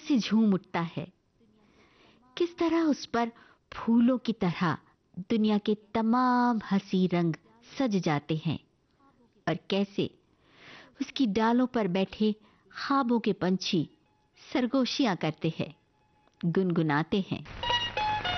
कैसे झूम उठता है, किस तरह उस पर फूलों की तरह दुनिया के तमाम हंसी रंग सज जाते हैं, और कैसे उसकी डालों पर बैठे ख्वाबों के पंछी सरगोशियां करते हैं, गुनगुनाते हैं।